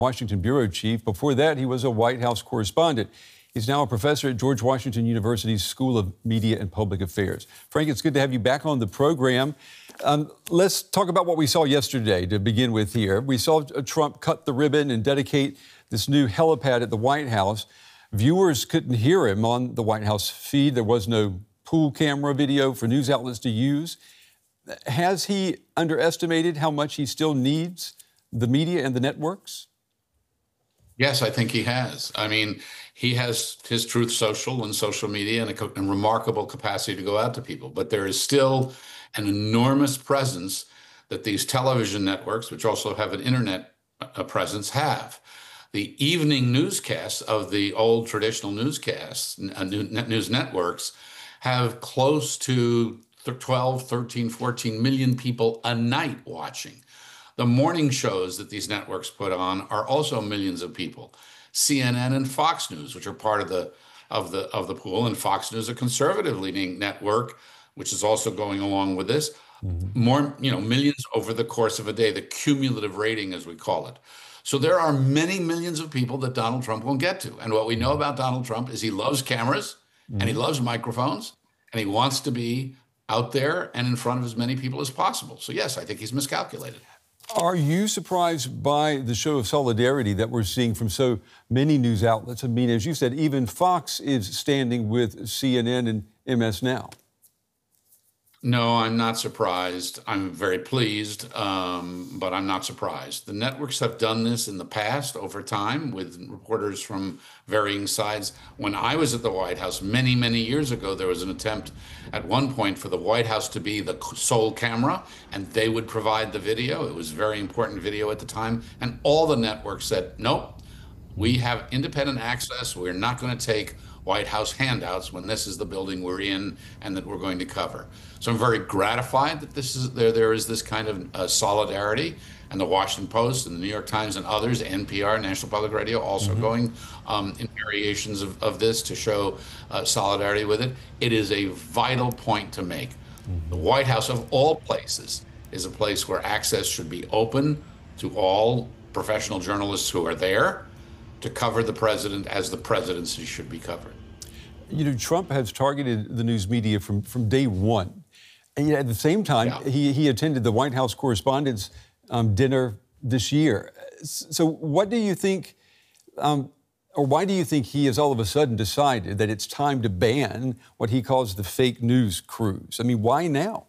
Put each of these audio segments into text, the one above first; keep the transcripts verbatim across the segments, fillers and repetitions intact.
Washington bureau chief. Before that, he was a White House correspondent. He's now a professor at George Washington University's School of Media and Public Affairs. Frank, it's good to have you back on the program. Um, let's talk about what we saw yesterday to begin with here. We saw Trump cut the ribbon and dedicate this new helipad at the White House. Viewers couldn't hear him on the White House feed. There was no pool camera video for news outlets to use. Has he underestimated how much he still needs the media and the networks? Yes, I think he has. I mean, he has his Truth Social and social media and a, a remarkable capacity to go out to people. But there is still an enormous presence that these television networks, which also have an internet uh, presence, have. The evening newscasts of the old traditional newscasts, uh, news networks, have close to twelve, thirteen, fourteen million people a night watching. The morning shows that these networks put on are also millions of people. C N N and Fox News, which are part of the of the of the pool, and Fox News, a conservative-leaning network, which is also going along with this. Mm-hmm. More, you know, millions over the course of a day, the cumulative rating, as we call it. So there are many millions of people that Donald Trump won't get to. And what we know about Donald Trump is he loves cameras, mm-hmm. and he loves microphones, and he wants to be out there and in front of as many people as possible. So yes, I think he's miscalculated. Are you surprised by the show of solidarity that we're seeing from so many news outlets? I mean, as you said, even Fox is standing with C N N and M S Now. No, I'm not surprised. I'm very pleased, um, but I'm not surprised. The networks have done this in the past over time with reporters from varying sides. When I was at the White House many, many years ago, there was an attempt at one point for the White House to be the sole camera, and they would provide the video. It was very important video at the time. And all the networks said, nope, we have independent access. We're not going to take White House handouts when this is the building we're in and that we're going to cover. So I'm very gratified that this is there. There is this kind of uh, solidarity, and the Washington Post and the New York Times and others, N P R, National Public Radio, also mm-hmm. going um, in variations of, of this to show uh, solidarity with it. It is a vital point to make. Mm-hmm. The White House, of all places, is a place where access should be open to all professional journalists who are there to cover the president as the presidency should be covered. You know, Trump has targeted the news media from, from day one. And yet at the same time, yeah. he, he attended the White House Correspondents' um, dinner this year. So what do you think, um, or why do you think he has all of a sudden decided that it's time to ban what he calls the fake news cruise? I mean, why now?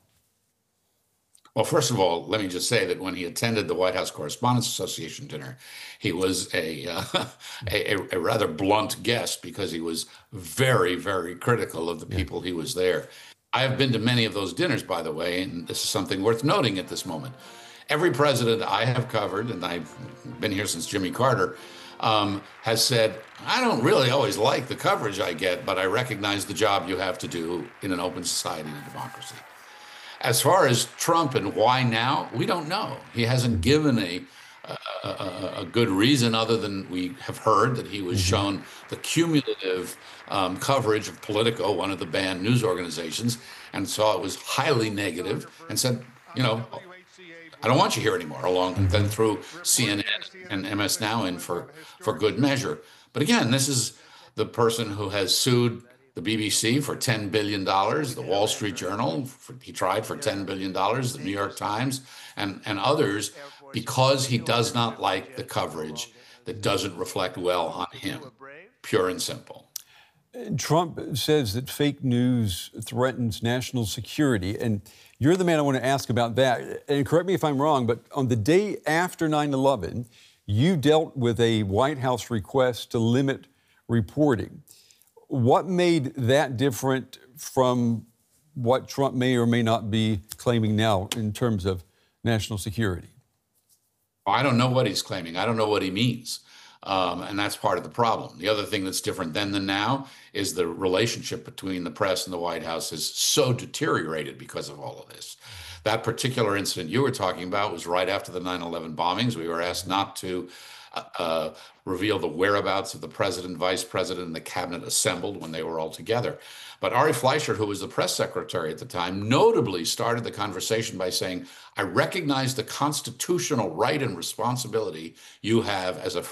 Well, first of all, let me just say that when he attended the White House Correspondents Association dinner, he was a, uh, a, a rather blunt guest because he was very, very critical of the people yeah. he was there. I have been to many of those dinners, by the way, and this is something worth noting at this moment. Every president I have covered, and I've been here since Jimmy Carter, um, has said, I don't really always like the coverage I get, but I recognize the job you have to do in an open society and a democracy. As far as Trump and why now, we don't know. He hasn't given a, a, a, a good reason other than we have heard that he was mm-hmm. shown the cumulative um, coverage of Politico, one of the banned news organizations, and saw it was highly negative and said, you know, I don't want you here anymore, along mm-hmm. then threw C N N and M S Now in for, for good measure. But again, this is the person who has sued the B B C for ten billion dollars, the Wall Street Journal, for, he tried for ten billion dollars, the New York Times, and, and others, because he does not like the coverage that doesn't reflect well on him, pure and simple. Trump says that fake news threatens national security, and you're the man I want to ask about that. And correct me if I'm wrong, but on the day after nine eleven, you dealt with a White House request to limit reporting. What made that different from what Trump may or may not be claiming now in terms of national security? I don't know what he's claiming. I don't know what he means. Um, and that's part of the problem. The other thing that's different then than now is the relationship between the press and the White House has so deteriorated because of all of this. That particular incident you were talking about was right after the nine eleven bombings. We were asked not to uh, uh, reveal the whereabouts of the president, vice president, and the cabinet assembled when they were all together. But Ari Fleischer, who was the press secretary at the time, notably started the conversation by saying, I recognize the constitutional right and responsibility you have as a